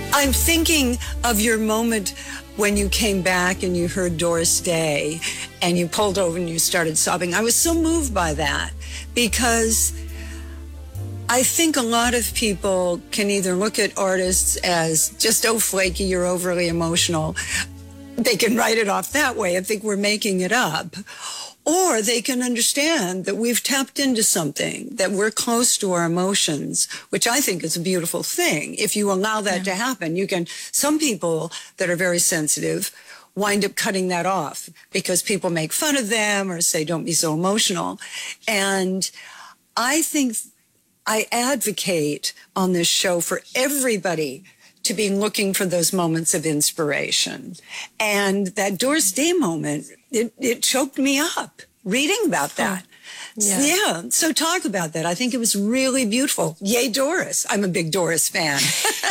I'm thinking of your moment when you came back and you heard Doris Day and you pulled over and you started sobbing. I was so moved by that because I think a lot of people can either look at artists as just, oh, flaky, you're overly emotional. They can write it off that way and think we're making it up. Or they can understand that we've tapped into something, that we're close to our emotions, which I think is a beautiful thing. If you allow that to happen, some people that are very sensitive wind up cutting that off because people make fun of them or say, don't be so emotional. And I think I advocate on this show for everybody to be looking for those moments of inspiration. And that Doris Day moment, it choked me up reading about that. Yeah. So talk about that. I think it was really beautiful. Yay, Doris. I'm a big Doris fan.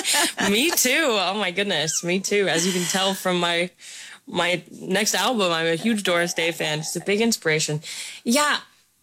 Me too. Oh my goodness. Me too. As you can tell from my next album, I'm a huge Doris Day fan. It's a big inspiration. Yeah.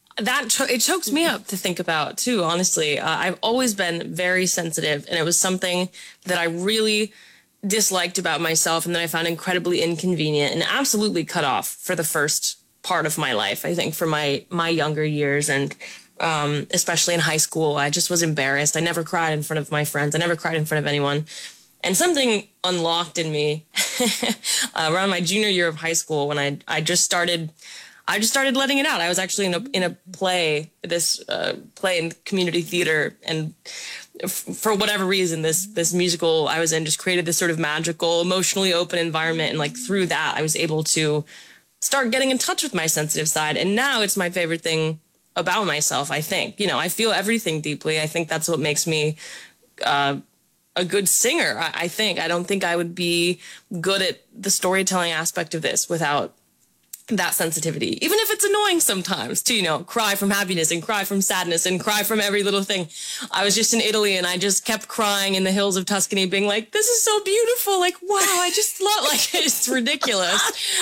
It chokes me up to think about too, honestly. I've always been very sensitive, and it was something that I really disliked about myself and that I found incredibly inconvenient and absolutely cut off for the first part of my life. I think for my younger years, and especially in high school, I just was embarrassed. I never cried in front of my friends. I never cried in front of anyone. And something unlocked in me around my junior year of high school when I just started letting it out. I was actually in a play, this play in community theater, and for whatever reason, this musical I was in just created this sort of magical, emotionally open environment, and like through that, I was able to start getting in touch with my sensitive side, and now it's my favorite thing about myself. I think, I feel everything deeply. I think that's what makes me a good singer. I don't think I would be good at the storytelling aspect of this without that sensitivity, even if it's annoying sometimes to, cry from happiness and cry from sadness and cry from every little thing. I was just in Italy and I just kept crying in the hills of Tuscany, being like, this is so beautiful. Like, wow, I just love, it's ridiculous.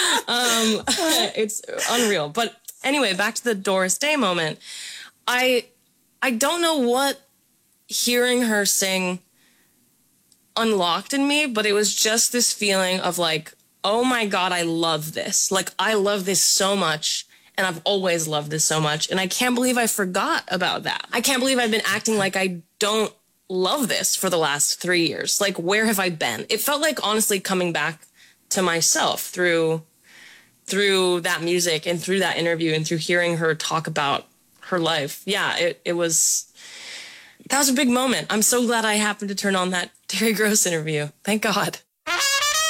It's unreal. But anyway, back to the Doris Day moment. I don't know what hearing her sing unlocked in me, but it was just this feeling of like, oh my God, I love this. Like, I love this so much, and I've always loved this so much, and I can't believe I forgot about that. I can't believe I've been acting like I don't love this for the last 3 years. Like, where have I been? It felt like, honestly, coming back to myself through that music and through that interview and through hearing her talk about her life. Yeah, that was a big moment. I'm so glad I happened to turn on that Terry Gross interview. Thank God.